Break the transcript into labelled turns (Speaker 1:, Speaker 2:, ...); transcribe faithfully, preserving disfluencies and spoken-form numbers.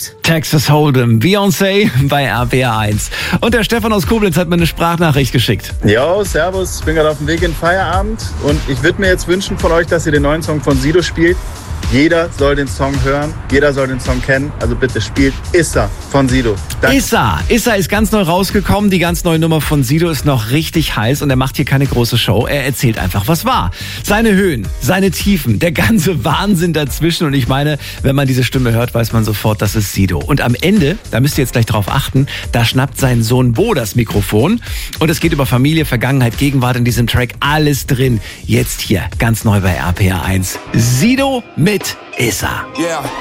Speaker 1: Texas Hold'em, Beyoncé bei R P R eins. Und der Stefan aus Koblenz hat mir eine Sprachnachricht geschickt.
Speaker 2: Jo, servus, ich bin gerade auf dem Weg in den Feierabend und ich würde mir jetzt wünschen von euch, dass ihr den neuen Song von Sido spielt. Jeder soll den Song hören, jeder soll den Song kennen, also bitte spielt Issa von Sido. Danke.
Speaker 1: Issa, Issa ist ganz neu rausgekommen, die ganz neue Nummer von Sido ist noch richtig heiß und er macht hier keine große Show, er erzählt einfach, was war. Seine Höhen, seine Tiefen, der ganze Wahnsinn dazwischen und ich meine, wenn man diese Stimme hört, weiß man sofort, das ist Sido. Und am Ende, da müsst ihr jetzt gleich drauf achten, da schnappt sein Sohn Bo das Mikrofon und es geht über Familie, Vergangenheit, Gegenwart in diesem Track, alles drin. Jetzt hier, ganz neu bei R P R eins, Sido mit Issa.
Speaker 3: Yeah.